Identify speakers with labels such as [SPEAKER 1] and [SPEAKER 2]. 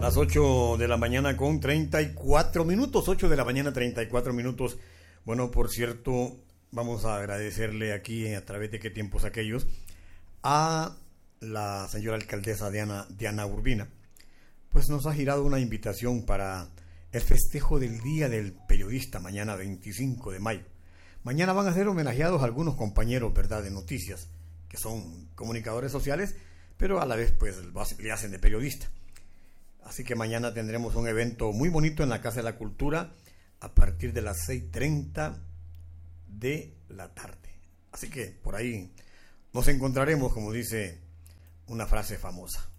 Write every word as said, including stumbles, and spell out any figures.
[SPEAKER 1] Las ocho de la mañana con treinta y cuatro minutos, ocho de la mañana treinta y cuatro minutos. Bueno, por cierto, vamos a agradecerle aquí a través de Qué Tiempos Aquellos a la señora alcaldesa Diana, Diana Urbina. Pues nos ha girado una invitación para el festejo del Día del Periodista, mañana veinticinco de mayo. Mañana van a ser homenajeados algunos compañeros, ¿verdad?, de noticias, que son comunicadores sociales, pero a la vez pues le hacen de periodista. Así que mañana tendremos un evento muy bonito en la Casa de la Cultura a partir de las seis y treinta de la tarde. Así que por ahí nos encontraremos, como dice una frase famosa.